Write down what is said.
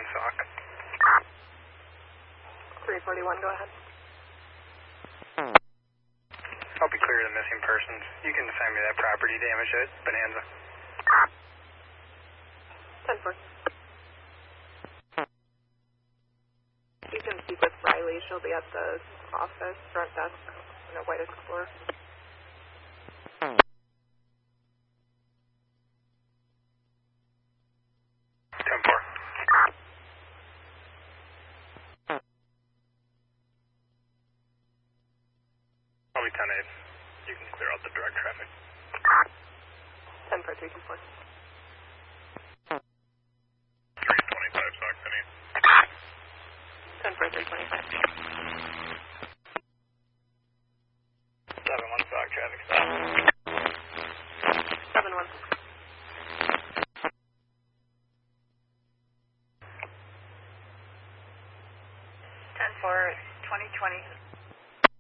SOC. 341, go ahead. I'll be clear of the missing persons. You can assign me that property damage at Bonanza. 10-4. You can speak with Riley. She'll be at the office, front desk, in a white Explorer. 10-4. I'll be 10-8. You can clear out the drug traffic. 10-4, 324. 325 SOC, Penny. 10-4, 325. 7-1 SOC, traffic stop. 7-1. 10-4, 2020.